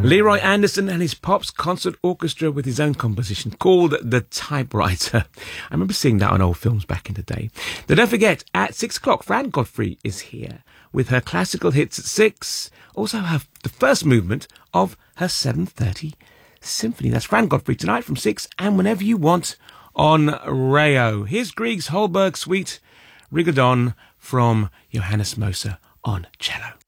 Leroy Anderson and his Pops Concert Orchestra with his own composition called The Typewriter. I remember seeing that on old films back in the day. Now don't forget, at 6 o'clock, Fran Godfrey is here with her classical hits at 6. Also have the first movement of her 7:30 symphony. That's Fran Godfrey tonight from 6 and whenever you want on Rayo. Here's Grieg's Holberg Suite Rigodon from Johannes Moser on cello.